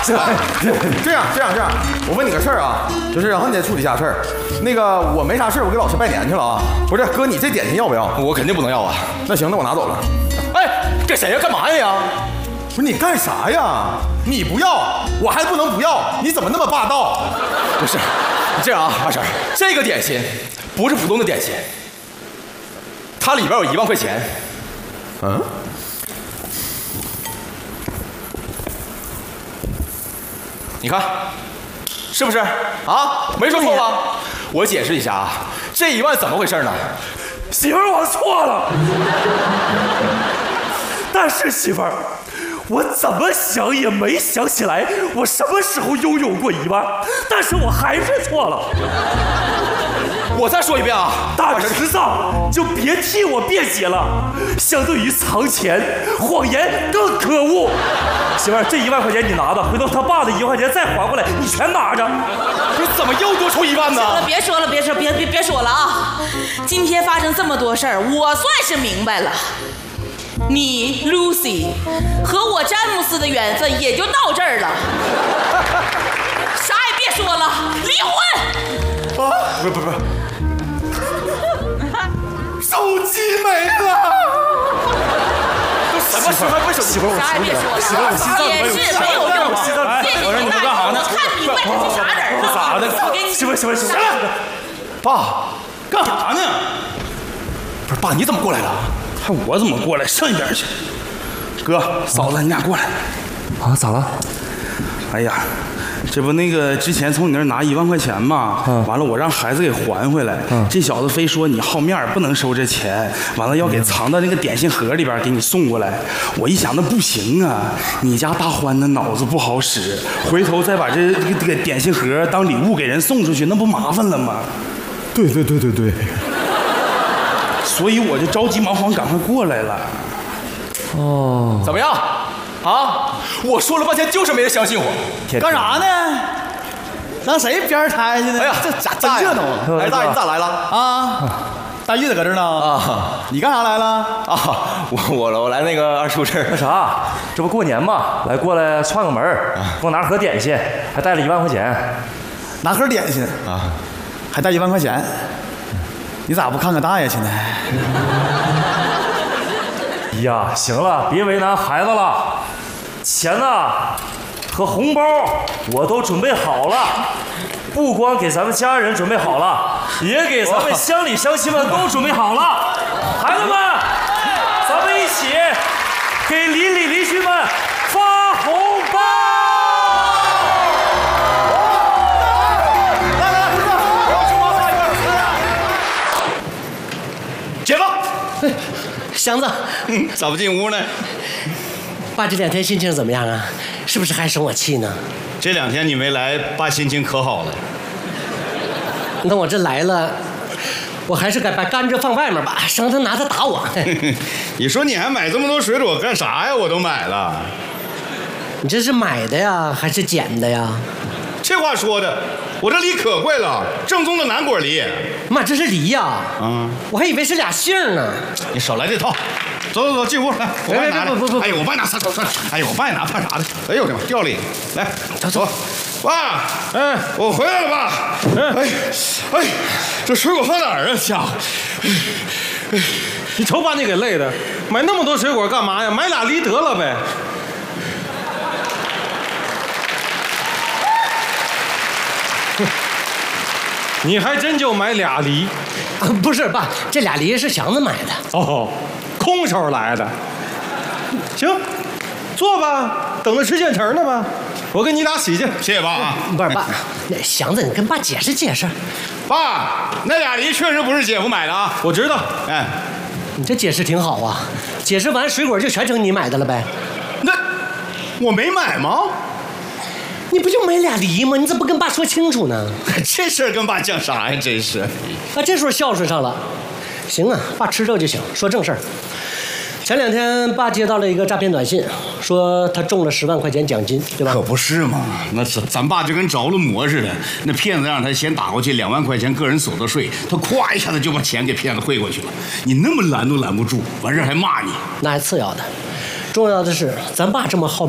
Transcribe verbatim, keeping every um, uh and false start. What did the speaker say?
这样这样这样，我问你个事儿啊，就是然后你得处理一下事儿。那个我没啥事，我给老师拜年去了啊。不是哥，你这点心要不要？ 我肯定不能要啊。 那行，那我拿走了。 哎，给谁呀？干嘛呀？ 不是你干啥呀？你不要，我还不能不要，你怎么那么霸道？ 不是，这样啊，二婶，这个点心不是普通的点心，它里边有一万块钱。 嗯？ 你看，是不是啊？没说错吧？我解释一下啊，这一万怎么回事呢？ 媳妇儿，我错了。但是媳妇儿，我怎么想也没想起来我什么时候拥有过一万，但是我还是错了。 我再说一遍啊， 大侄子，就别替我辩解了。相对于藏钱，谎言更可恶。媳妇儿，这一万块钱你拿着，回头他爸的一万块钱再还过来，你全拿着。 你怎么又多出一万呢？ 行了，别说了，别说，别别别说了啊！今天发生这么多事儿，我算是明白了。你 Lucy 和我詹姆斯的缘分也就到这儿了，啥也别说了，离婚！ 啊，不是不是不是，手机没了。 什么时候为什么？ 媳妇儿，我啥也别说了， 媳妇儿，我心脏也是没有用啊！谢谢你们干啥呢？我看明白这是啥人了。 咋的？ 我给你媳妇儿，媳妇儿，媳妇儿， 爸，干啥呢？不是爸，你怎么过来了？ 看我怎么过来，上一边去。哥，嫂子，你俩过来。 啊，咋了？ 哎呀，这不那个之前从你那儿拿一万块钱嘛，嗯、完了我让孩子给还回来。嗯、这小子非说你好面不能收这钱，完了要给藏到那个点心盒里边给你送过来。我一想那不行啊，你家大欢的脑子不好使，回头再把这这个这个点心盒当礼物给人送出去，那不麻烦了吗？ 对对对对对。 所以我就着急忙慌赶快过来了。 哦，怎么样？啊！我说了半天，就是没人相信我。 干啥呢？让谁边拆去呢？ 哎呀，这咋真热闹啊！哎，大爷，你咋来了？ 啊，大玉子搁这呢。 啊， 你干啥来了？ 啊，我我我来那个二叔这儿。 那啥，这不过年嘛，来过来串个门儿，给我拿盒点心，还带了一万块钱。 拿盒点心啊，还带一万块钱。你咋不看看大爷去呢？ 呀，行了，别为难孩子了。钱呐和红包我都准备好了，不光给咱们家人准备好了，也给咱们乡里乡亲们都准备好了。孩子们，咱们一起给邻里邻居们发红包！ 来来，回家，我去帮大爷。 解放！ 祥子， 嗯，咋不进屋呢？ 爸这两天心情怎么样啊？是不是还生我气呢？ 这两天你没来，爸心情可好了。 那我这来了，我还是该把甘蔗放外面吧，省得他拿它打我。 你说你还买这么多水果干啥呀？我都买了。 你这是买的呀，还是捡的呀？ 这话说的，我这梨可贵了，正宗的南果梨。 妈，这是梨呀！啊、 嗯， 我还以为是俩杏呢。 你少来这套。走走走，进屋来，我帮你拿。 不不不， 哎呦，我帮你拿，走走。哎呦，我帮你拿，怕啥的？哎呦我的妈，掉里。来，走走。爸，哎，我回来了，爸。哎，哎，这水果放哪儿啊？家伙， 哎，你瞅把你给累的，买那么多水果干嘛呀？买俩梨得了呗。你还真就买俩梨？ 啊，不是爸，这俩梨是祥子买的。 哦，空手来的。行，坐吧，等着吃现成的吧。我给你俩洗去。 谢谢爸啊。 不是爸，那祥子，你跟爸解释解释。 爸，那俩梨确实不是姐夫买的啊。 我知道。 哎， 你这解释挺好啊。解释完，水果就全成你买的了呗？ 那我没买吗？ 你不就买俩梨吗？你怎么不跟爸说清楚呢？ 这事儿跟爸讲啥呀？真是。 啊，这时候孝顺上了。行啊，爸吃肉就行。说正事儿。前两天爸接到了一个诈骗短信，说他中了十万块钱奖金，对吧？ 可不是嘛，那是咱爸就跟着了魔似的。那骗子让他先打过去两万块钱个人所得税，他咵一下子就把钱给骗子汇过去了。你那么拦都拦不住，完事还骂你。 那还次要的，重要的是咱爸这么好